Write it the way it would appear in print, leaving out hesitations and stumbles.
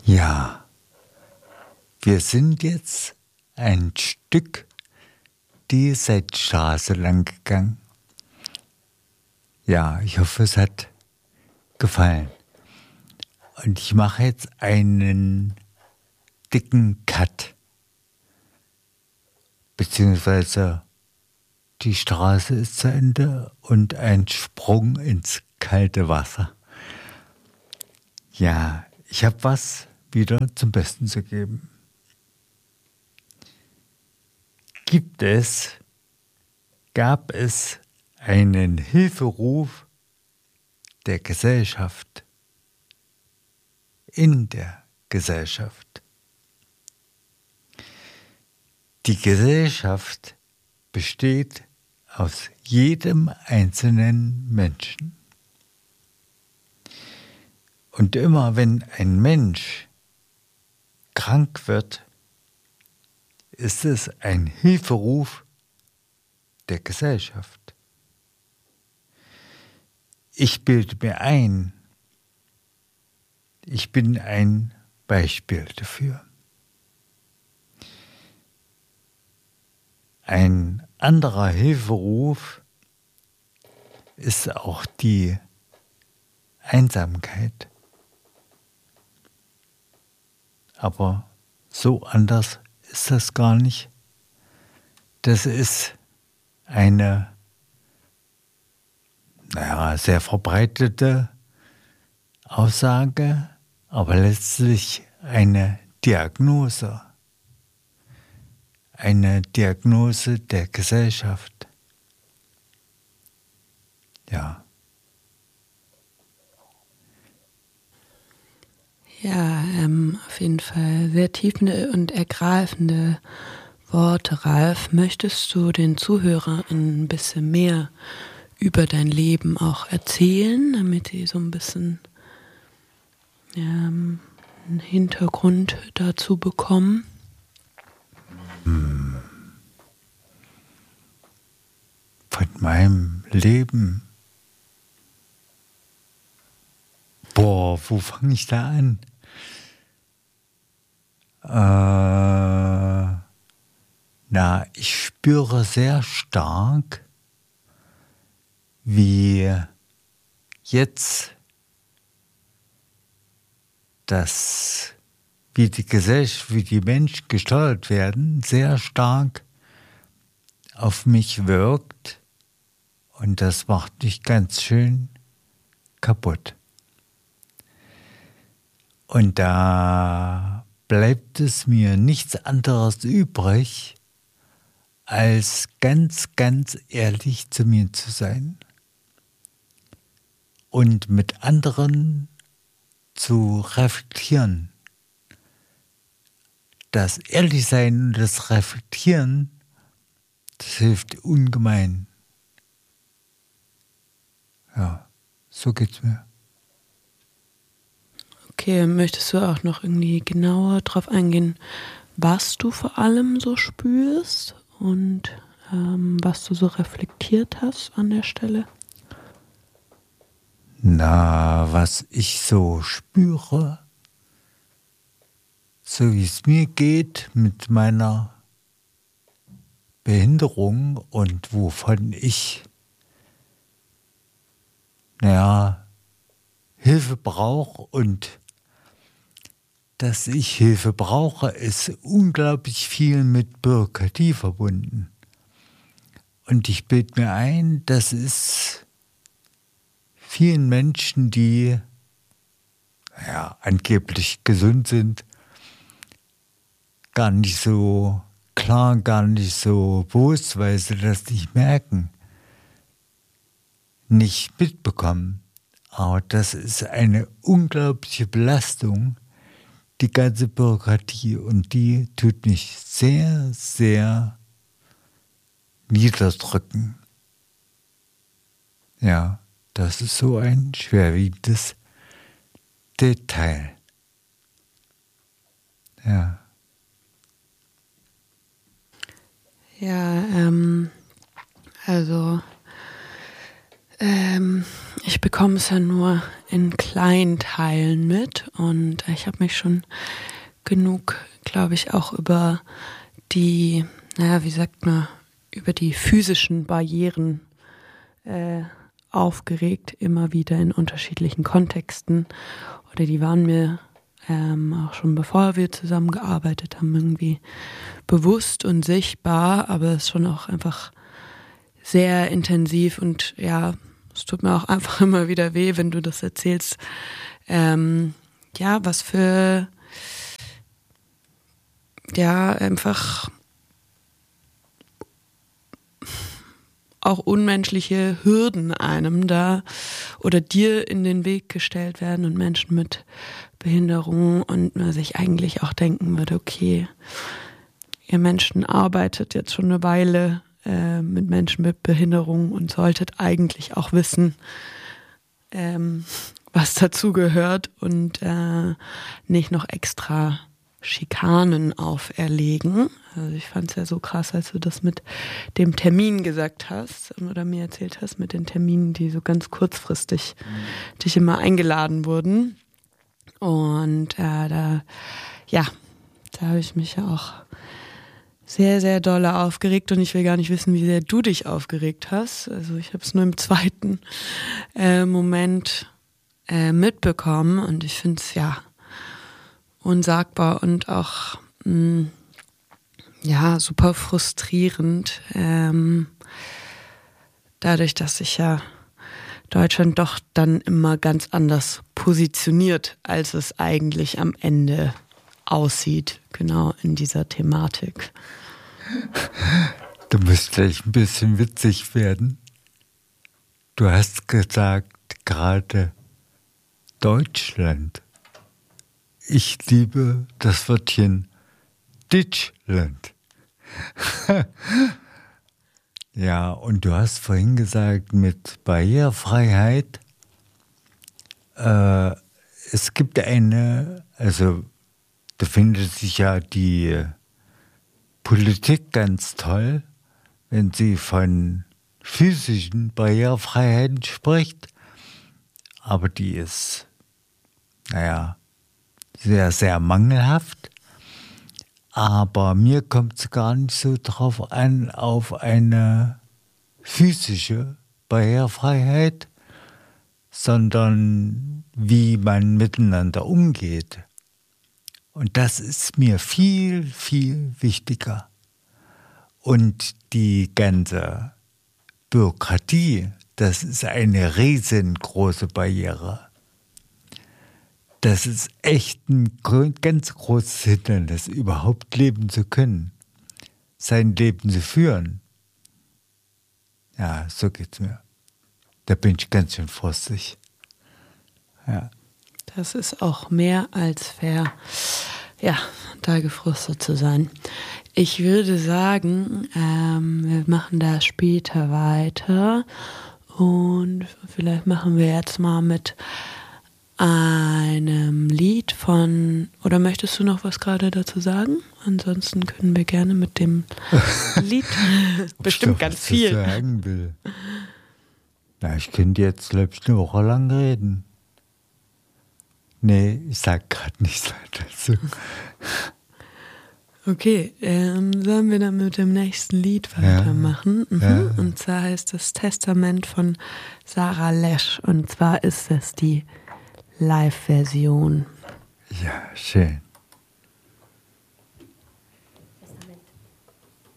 Ja, wir sind jetzt ein Stück die Seitenstraße lang gegangen. Ja, ich hoffe, es hat gefallen. Und ich mache jetzt einen dicken Cut. Beziehungsweise die Straße ist zu Ende und ein Sprung ins kalte Wasser. Ja, ich habe was wieder zum Besten zu geben. Gab es einen Hilferuf der Gesellschaft, in der Gesellschaft. Die Gesellschaft besteht aus jedem einzelnen Menschen. Und immer wenn ein Mensch krank wird, ist es ein Hilferuf der Gesellschaft. Ich bilde mir ein, ich bin ein Beispiel dafür. Ein anderer Hilferuf ist auch die Einsamkeit. Aber so anders ist das gar nicht. Das ist eine sehr verbreitete Aussage, aber letztlich eine Diagnose. Eine Diagnose der Gesellschaft. Ja. Ja, auf jeden Fall sehr tiefende und ergreifende Worte, Ralf. Möchtest du den Zuhörern ein bisschen mehr über dein Leben auch erzählen, damit sie so ein bisschen einen Hintergrund dazu bekommen? Von meinem Leben. Wo fange ich da an? Ich spüre sehr stark, wie jetzt wie die Gesellschaft, wie die Menschen gesteuert werden, sehr stark auf mich wirkt, und das macht mich ganz schön kaputt. Und da bleibt es mir nichts anderes übrig, als ganz, ganz ehrlich zu mir zu sein und mit anderen zu reflektieren. Das Ehrlichsein und das Reflektieren, das hilft ungemein. Ja, so geht's mir. Okay, möchtest du auch noch irgendwie genauer drauf eingehen, was du vor allem so spürst und was du so reflektiert hast an der Stelle? Was ich so spüre, so wie es mir geht mit meiner Behinderung und wovon ich Hilfe brauche, und dass ich Hilfe brauche, ist unglaublich viel mit Bürokratie verbunden. Und ich bilde mir ein, das ist vielen Menschen, die angeblich gesund sind, gar nicht so klar, gar nicht so bewusst, weil sie das nicht merken, nicht mitbekommen. Aber das ist eine unglaubliche Belastung, die ganze Bürokratie, und die tut mich sehr, sehr niederdrücken. Ja, das ist so ein schwerwiegendes Detail. Ja. Ja, also ich bekomme es ja nur in kleinen Teilen mit und ich habe mich schon genug, glaube ich, auch über die, wie sagt man, über die physischen Barrieren aufgeregt, immer wieder in unterschiedlichen Kontexten. Oder die waren mir auch schon bevor wir zusammengearbeitet haben, irgendwie bewusst und sichtbar, aber es ist schon auch einfach sehr intensiv und ja, es tut mir auch einfach immer wieder weh, wenn du das erzählst. Was für einfach auch unmenschliche Hürden einem da oder dir in den Weg gestellt werden und Menschen mit Behinderung und man sich eigentlich auch denken würde, okay, ihr Menschen arbeitet jetzt schon eine Weile mit Menschen mit Behinderung und solltet eigentlich auch wissen, was dazu gehört und nicht noch extra Schikanen auferlegen. Also ich fand es ja so krass, als du das mit dem Termin gesagt hast oder mir erzählt hast, mit den Terminen, die so ganz kurzfristig dich immer eingeladen wurden. Und da habe ich mich ja auch sehr, sehr doll aufgeregt und ich will gar nicht wissen, wie sehr du dich aufgeregt hast. Also ich habe es nur im zweiten Moment mitbekommen und ich finde es unsagbar und auch super frustrierend, dadurch, dass sich ja Deutschland doch dann immer ganz anders positioniert, als es eigentlich am Ende aussieht, genau in dieser Thematik. Du musst gleich ein bisschen witzig werden. Du hast gesagt, gerade Deutschland. Ich liebe das Wörtchen Ditchland. Ja, und du hast vorhin gesagt, mit Barrierefreiheit, es gibt da findet sich ja die Politik ganz toll, wenn sie von physischen Barrierefreiheiten spricht, aber die ist, sehr, sehr mangelhaft. Aber mir kommt es gar nicht so drauf an, auf eine physische Barrierefreiheit, sondern wie man miteinander umgeht. Und das ist mir viel, viel wichtiger. Und die ganze Bürokratie, das ist eine riesengroße Barriere. Das ist echt ein ganz großes Hindernis, überhaupt leben zu können, sein Leben zu führen. Ja, so geht's mir. Da bin ich ganz schön frostig. Ja. Das ist auch mehr als fair, da gefrustet zu sein. Ich würde sagen, wir machen da später weiter und vielleicht machen wir jetzt mal mit einem Lied von, oder möchtest du noch was gerade dazu sagen? Ansonsten können wir gerne mit dem Lied bestimmt ganz viel. Was ich sagen will. Na, ich könnte jetzt, glaube ich, eine Woche lang reden. Nee, ich sag gerade nichts dazu. Okay, sollen wir dann mit dem nächsten Lied weitermachen? Ja. Ja. Und zwar heißt das Testament von Sarah Lesch und zwar ist es die Live-Version. Ja, schön.